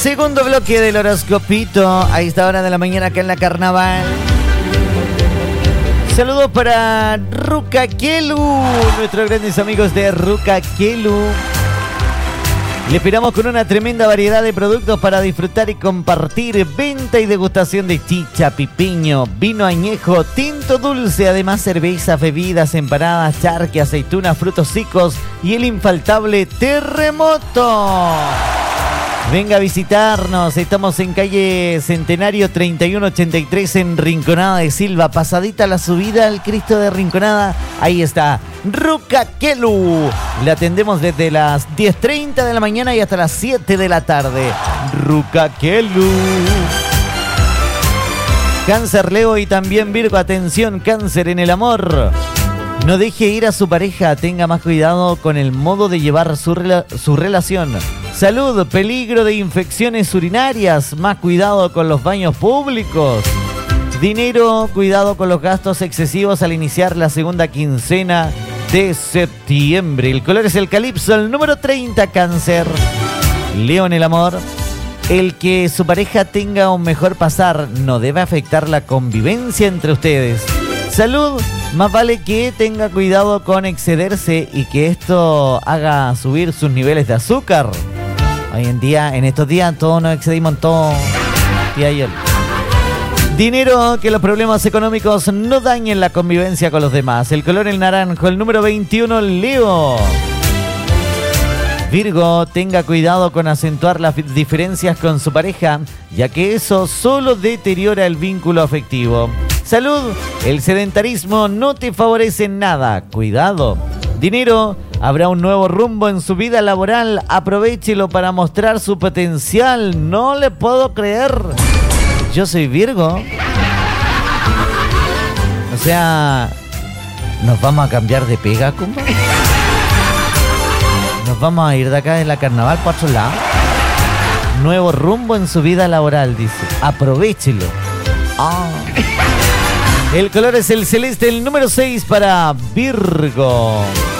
Segundo bloque del horoscopito a esta hora de la mañana acá en la Carnaval. Saludos para Rucaquelu, nuestros grandes amigos de Rucaquelu. Le esperamos con una tremenda variedad de productos para disfrutar y compartir. Venta y degustación de chicha, pipiño, vino añejo, tinto dulce, además cervezas, bebidas, empanadas, charque, aceitunas, frutos secos y el infaltable terremoto. Venga a visitarnos, estamos en calle Centenario 3183 en Rinconada de Silva, pasadita la subida al Cristo de Rinconada, ahí está Rucaquelu. Le atendemos desde las 10:30 de la mañana y hasta las 7 de la tarde. Rucaquelu. Cáncer, Leo y también Virgo, atención, Cáncer en el amor. No deje ir a su pareja, tenga más cuidado con el modo de llevar su relación. Salud, peligro de infecciones urinarias, más cuidado con los baños públicos. Dinero, cuidado con los gastos excesivos al iniciar la segunda quincena de septiembre. El color es el calipso, el número 30, Cáncer. Leo en el amor. El que su pareja tenga un mejor pasar no debe afectar la convivencia entre ustedes. Salud, más vale que tenga cuidado con excederse y que esto haga subir sus niveles de azúcar. Hoy en día, en estos días, todos nos excedimos en todo. Tía Yol. Dinero, que los problemas económicos no dañen la convivencia con los demás. El color el naranjo, el número 21, Leo. Virgo, tenga cuidado con acentuar las diferencias con su pareja, ya que eso solo deteriora el vínculo afectivo. Salud, el sedentarismo no te favorece en nada. Cuidado. Dinero, habrá un nuevo rumbo en su vida laboral. Aprovéchelo para mostrar su potencial. No le puedo creer. Yo soy Virgo. O sea, ¿nos vamos a cambiar de pega, compa? ¿Nos vamos a ir de acá de la Carnaval para otro lado? Nuevo rumbo en su vida laboral, dice. Aprovéchelo. Ah. El color es el celeste, el número 6 para Virgo.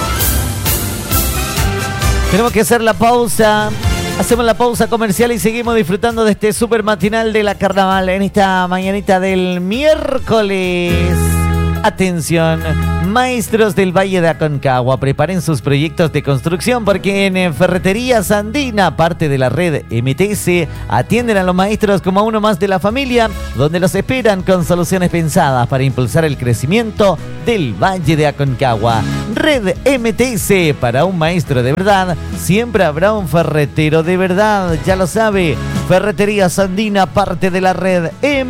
Tenemos que hacer la pausa. Hacemos la pausa comercial y seguimos disfrutando de este super matinal de la Carnaval en esta mañanita del miércoles. Atención, maestros del Valle de Aconcagua, preparen sus proyectos de construcción porque en Ferreterías Andina, parte de la red MTS, atienden a los maestros como a uno más de la familia, donde los esperan con soluciones pensadas para impulsar el crecimiento del Valle de Aconcagua. Red MTS, para un maestro de verdad, siempre habrá un ferretero de verdad, ya lo sabe. Ferreterías Andina, parte de la red MTS.